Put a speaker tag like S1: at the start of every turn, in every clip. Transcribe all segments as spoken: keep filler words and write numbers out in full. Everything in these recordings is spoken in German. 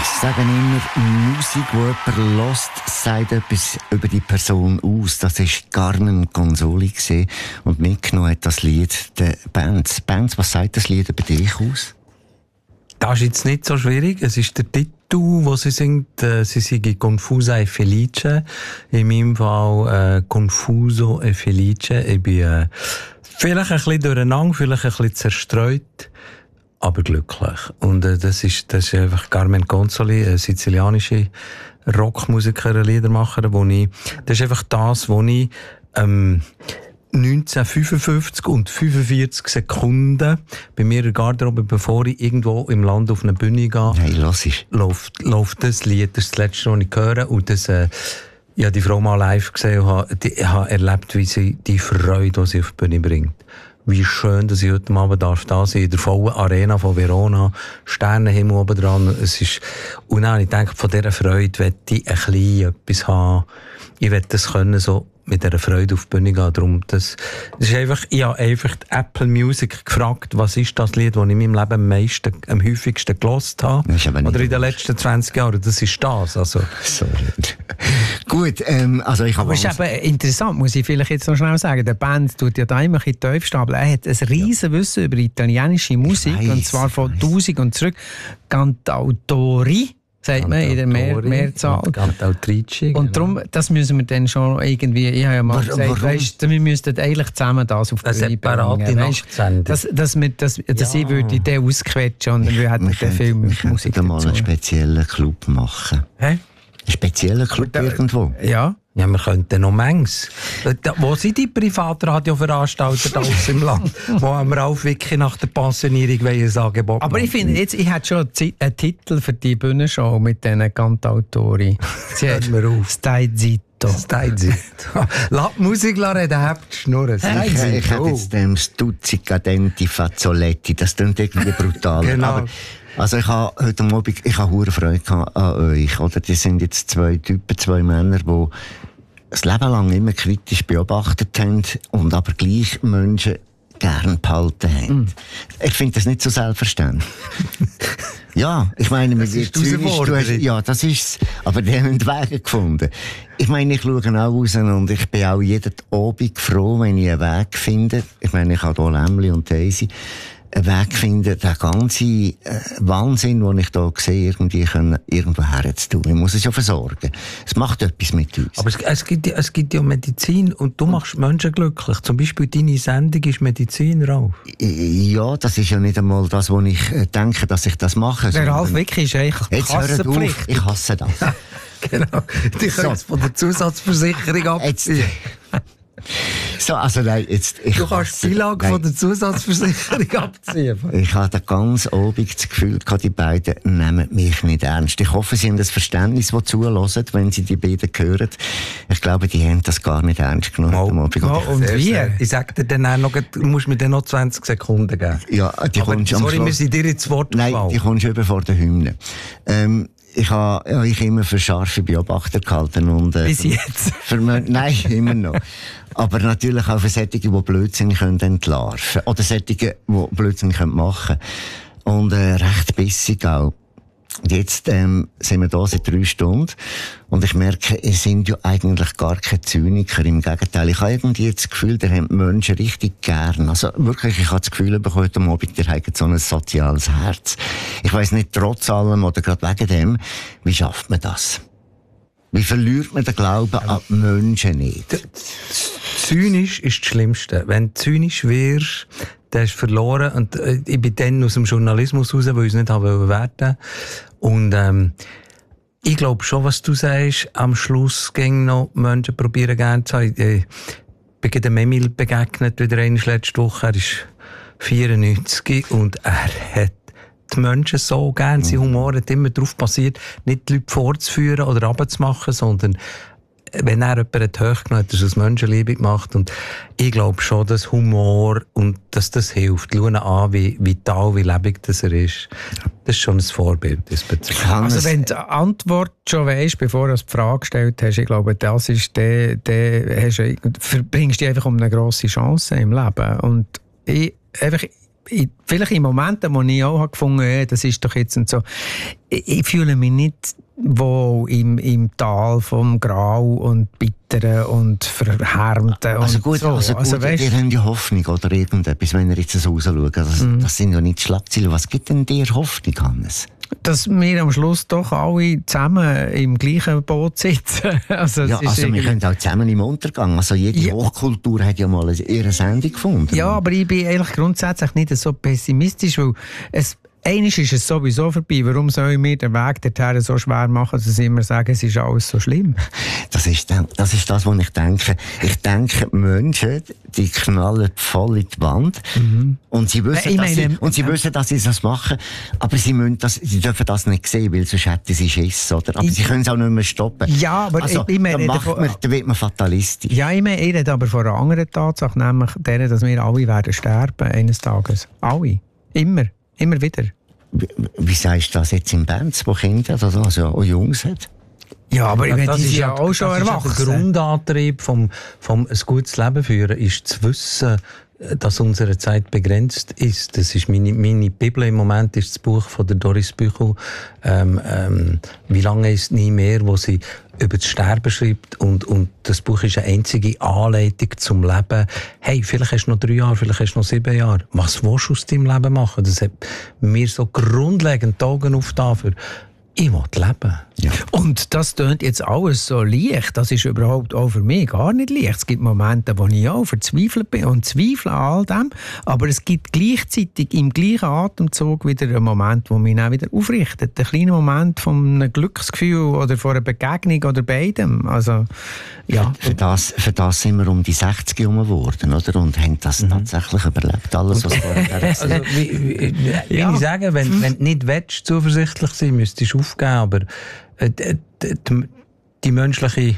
S1: sagen immer, Musik, die jemand hört, sagt etwas über die Person aus. Das war Carmen Consoli und mitgenommen hat das Lied der Bands. Bands, was sagt das Lied über dich aus?
S2: Das ist jetzt nicht so schwierig. Es ist der Titel, wo sie singt. Sie singt Confusa e Felice. In meinem Fall äh, Confuso e Felice. Ich bin äh, vielleicht ein bisschen durcheinander, vielleicht ein bisschen zerstreut, aber glücklich. Und äh, das ist, das ist einfach Carmen Consoli, eine sizilianische Rockmusikerin, Liedermacherin, wo ich, das ist einfach das, wo ich ähm, neunzehnhundertfünfundfünfzig und fünfundvierzig Sekunden bei mir in der Garderobe, bevor ich irgendwo im Land auf eine Bühne gehe,
S1: hey, lass ist.
S2: läuft, läuft das Lied. Das ist das Letzte, was ich höre. Und das, äh, ich habe die Frau mal live gesehen und habe, die, ich habe erlebt, wie sie die Freude, die sie auf die Bühne bringt. Wie schön, dass ich heute Abend darf da sein, in der vollen Arena von Verona, Sternenhimmel oben dran. Es ist, und dann, ich denke, von dieser Freude möchte ich ein bisschen etwas haben. Ich möchte das können, so mit dieser Freude auf die Bühne gehen. Darum, das, das ist einfach, ich habe einfach die Apple Music gefragt, was ist das Lied, das ich in meinem Leben am meisten, am häufigsten gehört habe. Oder in den letzten zwanzig Jahren. Das ist das, also.
S1: Sorry. Gut, ähm, also ich habe...
S3: Aber es ist eben interessant, muss ich vielleicht jetzt noch schnell sagen. Der Band tut ja da immer ein bisschen tief stapeln. Er hat ein riesen ja. Wissen über italienische Musik, weiss, und zwar von tausend und zurück. Cantautori, sagt man in der Mehr- Mehrzahl.
S2: Cantautrici.
S3: Und darum, das müssen wir dann schon irgendwie, ich habe ja mal
S1: Warum?
S3: gesagt, weißt, wir müssten eigentlich zusammen das auf die Bühne bringen. Weißt, dass, dass, wir, dass, dass ja. ich würde den ausquetschen und wir hätten den Film mit Musik
S1: dazu. Wir mal einen speziellen Club machen.
S2: Hä?
S1: Einen speziellen Club da, irgendwo?
S3: Ja.
S2: Ja, wir könnten noch manches. Wo sind die Privatradioveranstalter da aus im Land, wo wir auch wirklich nach der Pensionierung ein Angebot
S3: Aber ich finde, jetzt, ich hätte schon einen Titel für die Bühnenshow mit diesen Cantautori.
S2: Hört mir auf.
S3: Stai zitto.
S2: Stai zitto. Lass die Musik reden, habt die Schnurren.
S1: Ich, ich hätte jetzt dem Stuzzi Cadenti Fazzoletti, das klingt irgendwie brutal.
S2: Genau.
S1: Aber also ich habe heute Abend, ich habe hure Freude an euch, oder? Die sind jetzt zwei Typen, zwei Männer, die das Leben lang immer kritisch beobachtet haben und aber gleich Menschen gern behalten haben. Mm. Ich finde das nicht so selbstverständlich. Ja, ich meine,
S2: das ist Zürich, du hast,
S1: ja, das ist's. Aber die haben Wege gefunden. Ich meine, ich schaue auch raus und ich bin auch jeden Abend froh, wenn ich einen Weg finde. Ich meine, ich habe hier Lämmli und Daisy. Einen Weg finden, den ganzen äh, Wahnsinn, den ich hier sehe, irgendwie können, irgendwo herzutun. Ich muss es ja versorgen. Es macht etwas mit uns.
S2: Aber es, es, gibt, es gibt ja Medizin und du machst Menschen glücklich. Zum Beispiel deine Sendung ist Medizin, Ralf.
S1: Ja, das ist ja nicht einmal das, wo ich äh, denke, dass ich das mache.
S3: Der Ralf wirklich ist eigentlich Kassenpflicht.
S1: Ich hasse das.
S2: Genau. Die können es so von der Zusatzversicherung abziehen.
S1: So, also nein, jetzt, ich
S2: du kannst die Beilage von der Zusatzversicherung abziehen.
S1: Ich hatte ganz obig das Gefühl, die beiden nehmen mich nicht ernst. Ich hoffe, sie haben das Verständnis, das zuhören, wenn sie die beiden hören. Ich glaube, die haben das gar nicht ernst genommen.
S2: Oh, oh, und wie? Ich sage dir dann auch noch, du musst mir dann noch zwanzig Sekunden geben.
S1: Ja, die
S2: Aber
S1: kommst
S2: sorry,
S1: am
S2: wir sind dir ins Wort
S1: Nein,
S2: gefallen.
S1: die kommst über vor der Hymne. Ähm, Ich habe ja, ich immer für scharfe Beobachter gehalten. Und, äh,
S3: bis jetzt?
S1: Für, für, nein, immer noch. Aber natürlich auch für solche, die Blödsinn können entlarven. Oder solche, die Blödsinn machen können. Und äh, recht bissig auch. Jetzt ähm, sind wir da seit drei Stunden und ich merke, ihr sind ja eigentlich gar keine Zyniker. Im Gegenteil, ich habe irgendwie das Gefühl, ihr habt Menschen richtig gern. Also wirklich, ich habe das Gefühl, heute Abend, ihr habt so ein soziales Herz. Ich weiss nicht, trotz allem oder gerade wegen dem, wie schafft man das? Wie verliert man den Glauben an die Menschen nicht?
S2: Zynisch ist das Schlimmste. Wenn du zynisch wirst, dann hast du verloren. Und äh, ich bin dann aus dem Journalismus raus, weil ich es nicht haben wollte. Und ähm, ich glaube schon, was du sagst, am Schluss gehen noch Menschen probieren gerne zu haben. Ich bin dem Emil begegnet, wieder einmal letzte Woche. Er ist vierundneunzig und er hat die Menschen so gern. Mhm. Sein Humor hat immer darauf basiert, nicht die Leute vorzuführen oder runterzumachen, sondern wenn er jemanden hochgenommen hat, dass er es aus Menschenliebe gemacht. Und ich glaube schon, dass Humor und dass das hilft. Schau ihn an, wie vital, wie lebendig das er ist. Das ist schon ein Vorbild.
S3: Also wenn du die Antwort schon weisst, bevor du die Frage gestellt hast, ich glaube, das ist der, der hast du, verbringst du einfach um eine grosse Chance im Leben. Und ich, einfach, in, vielleicht in Momenten, wo ich auch habe gefunden habe, das ist doch jetzt und so, ich, ich fühle mich nicht wohl im, im Tal vom Grau und Bitteren und Verhärmten.
S1: Also
S3: und
S1: gut,
S3: so.
S1: also gut
S3: also, weißt,
S1: ihr habt ja Hoffnung oder irgendetwas, wenn ihr jetzt so rausschaut. Das, mm. das sind ja nicht Schlagzeilen. Was gibt denn dir Hoffnung, Hannes?
S3: Dass wir am Schluss doch alle zusammen im gleichen Boot sitzen. also
S1: ja, also wir können auch zusammen im Untergang. Also jede ja. Hochkultur hat ja mal ihre Sendung gefunden.
S3: Ja, aber ich bin eigentlich grundsätzlich nicht so pessimistisch, weil es Eines ist es sowieso vorbei. Warum soll ich mir den Weg dorthin so schwer machen, dass sie immer sagen, es ist alles so schlimm?
S1: Das ist, das ist das, was ich denke. Ich denke, die Menschen, die knallen voll in die Wand. Mhm. Und sie wissen, ich dass, meine, sie, und sie, äh, wissen dass sie das machen. Aber sie, müssen das, sie dürfen das nicht sehen, weil sonst hätten sie Schiss. Oder? Aber ich, sie können es auch nicht mehr stoppen.
S3: Ja, aber
S1: also,
S3: ich, ich meine,
S1: dann, man, dann wird man fatalistisch.
S3: Ja, ich meine, ich rede aber von einer anderen Tatsache, nämlich der, dass wir alle werden sterben eines Tages. Alle. Immer. Immer wieder.
S1: Wie, wie sagst du das jetzt in Bands, wo Kinder oder also auch Jungs hat?
S3: Ja, aber
S2: ja,
S3: ich
S2: das
S3: die
S2: ist
S3: ja auch schon erwachsen.
S2: Der Grundantrieb vom, vom ein gutes Leben führen ist zu wissen, dass unsere Zeit begrenzt ist. Das ist meine, meine Bibel im Moment, ist das Buch von der Doris Büchel. Ähm, ähm, wie lange ist nie mehr, wo sie über das Sterben schreibt. Und, und das Buch ist eine einzige Anleitung zum Leben. Hey, vielleicht hast du noch drei Jahre, vielleicht hast du noch sieben Jahre. Was willst du aus deinem Leben machen? Das hat mir so grundlegend die Augen aufgetan für ich will leben.
S3: Ja. Und das tönt jetzt alles so leicht. Das ist überhaupt auch für mich gar nicht leicht. Es gibt Momente, wo ich auch verzweifelt bin und zweifle an all dem. Aber es gibt gleichzeitig im gleichen Atemzug wieder einen Moment, wo mich auch wieder aufrichtet. Ein kleiner Moment von einem Glücksgefühl oder von einer Begegnung oder beidem. Also, ja.
S1: Für, für, das, für das sind wir um die sechzig herum geworden, oder? Und haben das mhm. tatsächlich überlebt. Alles, was vorher
S2: also, wie, wie, wie ja. ich sagen, wenn, wenn du nicht willst, zuversichtlich sein, müsstest du aufgeben. Aber äh, die, die, die menschliche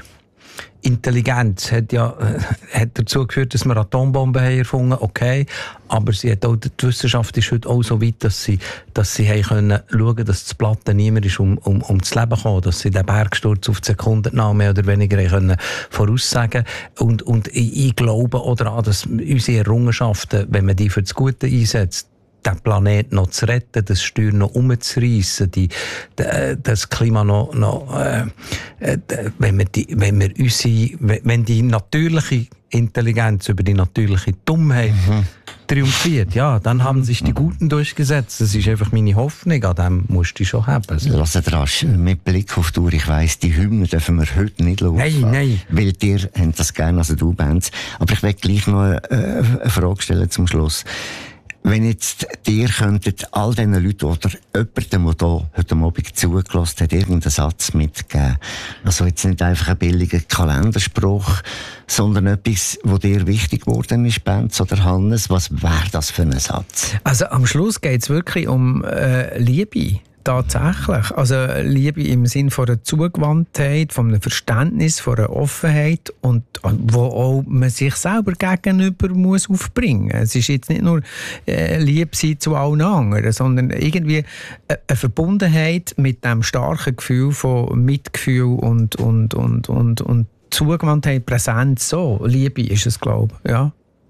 S2: Intelligenz hat ja äh, hat dazu geführt, dass wir Atombomben haben erfunden, okay, aber sie hat auch, die Wissenschaft ist heute auch so weit, dass sie, dass sie haben können schauen, dass das Platte niemand ist, um, um, um das Leben kommen, dass sie den Bergsturz auf die Sekunde mehr oder weniger können voraussagen. Und, und ich, ich glaube auch daran, dass unsere Errungenschaften, wenn man die für das Gute einsetzt, den Planet noch zu retten, das Steuer noch umzureissen, die, die, das Klima noch, noch äh, äh, wenn wir die, wenn wir unsere, wenn die natürliche Intelligenz über die natürliche Dummheit mhm. triumphiert, ja, dann haben sich die Guten durchgesetzt. Das ist einfach meine Hoffnung, an dem musst du schon haben. Also.
S1: Lass es rasch, mit Blick auf die Uhr, ich weiss, die Hymne dürfen wir heute nicht laufen.
S2: Nein, nein.
S1: Weil dir haben das gerne, also du Bands. Aber ich will gleich noch eine, eine Frage stellen zum Schluss. Wenn jetzt dir könntet all diesen Leuten oder jemandem, der hier heute Abend zugelassen hat, irgendeinen Satz mitgeben. Also jetzt nicht einfach ein billiger Kalenderspruch, sondern etwas, was dir wichtig geworden ist, Benz oder Hannes. Was wäre das für ein Satz?
S3: Also am Schluss geht es wirklich um äh, Liebe. Tatsächlich. Also Liebe im Sinn von einer Zugewandtheit, von einem Verständnis, von einer Offenheit und wo auch man sich selber gegenüber muss aufbringen. Es ist jetzt nicht nur äh, Liebe sein zu allen anderen, sondern irgendwie eine Verbundenheit mit dem starken Gefühl von Mitgefühl und, und, und, und, und Zugewandtheit, Präsenz. So, Liebe ist es, glaube ich. Ja.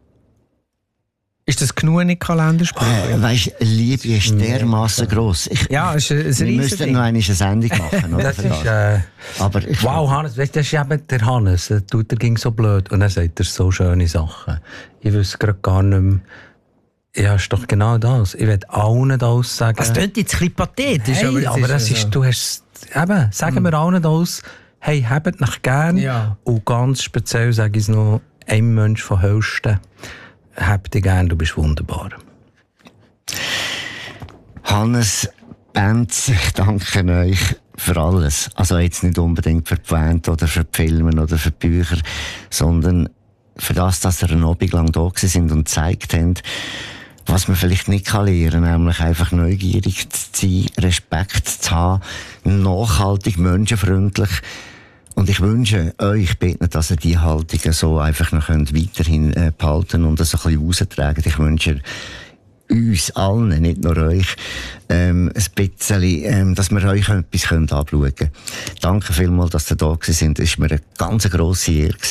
S3: Ist das genug in Kalenderspruch?
S1: Äh, weißt, Liebe ist dermassen gross. Ich,
S3: ja, ist ein, ein
S1: wir müssten noch eine Sendung machen. Oder?
S2: Das ist, äh,
S1: Aber ich
S2: wow, Hannes, weißt, das ist eben der Hannes. Der tut, der ging so blöd. Und er sagt er so schöne Sachen. Ich wüsste gerade gar nicht mehr. Ja, ist doch genau das. Ich will allen das sagen.
S3: Das klingt jetzt ein bisschen pathetisch.
S2: Hey, aber, aber das ist,
S3: so.
S2: Du hast, eben, sagen hm. wir allen das, hey, habt mich gern.
S3: Ja.
S2: Und ganz speziell sage ich es noch, ein Mensch von Höchsten. Hab dich gern, du bist wunderbar.
S1: Hannes, Benz, ich danke euch für alles. Also jetzt nicht unbedingt für die Band oder für die Filme oder für die Bücher, sondern für das, dass ihr einen Abend lang da sind und gezeigt habt, was man vielleicht nicht kann lernen, nämlich einfach neugierig zu sein, Respekt zu haben, nachhaltig, menschenfreundlich. Und ich wünsche euch, bitte, dass ihr die Haltung so einfach noch weiterhin äh, behalten und das ein bisschen raustragen. Ich wünsche uns allen, nicht nur euch, ähm, ein bisschen, ähm, dass wir euch etwas anschauen können. Danke vielmals, dass ihr da gewesen sind. Das war mir eine ganz grosse Ehre gewesen.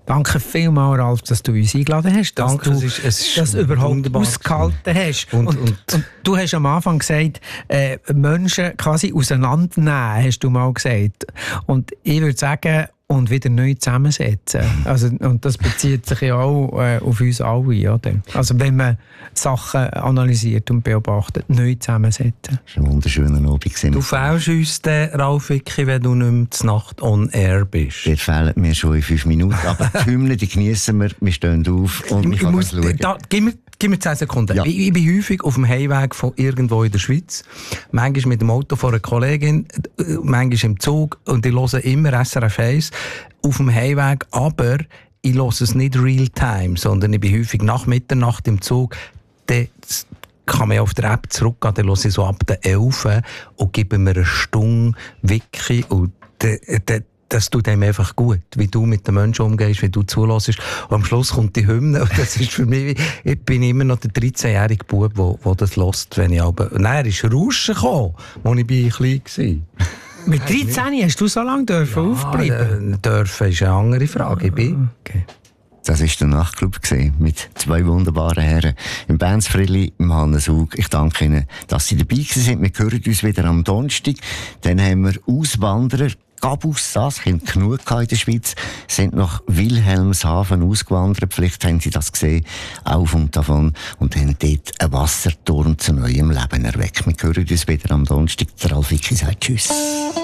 S3: Danke vielmals, Ralf, dass du uns eingeladen hast, dass
S2: Danke,
S3: du
S2: es ist, es ist
S3: das überhaupt ausgehalten hast.
S2: Und,
S3: und,
S2: und,
S3: und du hast am Anfang gesagt, äh, Menschen quasi auseinandernehmen, hast du mal gesagt. Und ich würde sagen, und wieder neu zusammensetzen. Also, und das bezieht sich ja auch äh, auf uns alle. Oder? Also wenn man Sachen analysiert und beobachtet, neu zusammensetzen.
S1: Das war ein wunderschöner Abend.
S2: Du fehlst uns, den, Ralf Wicki, wenn du nicht mehr zur Nacht on air bist.
S1: Der fehlt mir schon in fünf Minuten. Aber die Hymne, die genießen wir, wir stehen auf und ich, ich muss das schauen.
S2: Da, gib, mir, gib mir zehn Sekunden.
S1: Ja.
S2: Ich, ich bin häufig auf dem Heimweg von irgendwo in der Schweiz. Manchmal mit dem Auto von einer Kollegin, manchmal im Zug. Und ich höre immer S R F eins auf dem Heimweg. Aber ich höre es nicht real-time, sondern ich bin häufig nach Mitternacht im Zug. Dann kann man auf der App zurückgehen, dann höre ich so ab der elf und gebe mir eine Stunde Wiki und de, de, das tut einem einfach gut, wie du mit den Menschen umgehst, wie du zulässt. Und am Schluss kommt die Hymne und das ist für mich, ich bin immer noch der dreizehnjährige Bub, der, der das hört, wenn ich aber... Nein, er ist Rauschen gekommen, als ich klein war.
S3: Mit dreizehn hast du so lange dürfen ja, aufbleiben?
S2: Dürfen ist eine andere Frage. Ich bin.
S3: Okay.
S1: Das war der Nachtclub mit zwei wunderbaren Herren. Im Benz Frilli, im Hannes Hug. Ich danke Ihnen, dass Sie dabei sind. Wir hören uns wieder am Donnerstag. Dann haben wir Auswanderer. Gabus, das haben genug in der Schweiz, sind nach Wilhelmshaven ausgewandert. Vielleicht haben Sie das gesehen, auf und davon. Und haben dort einen Wasserturm zu neuem Leben erweckt. Wir hören uns wieder am Donnerstag. Der Ralf Wicki sagt Tschüss.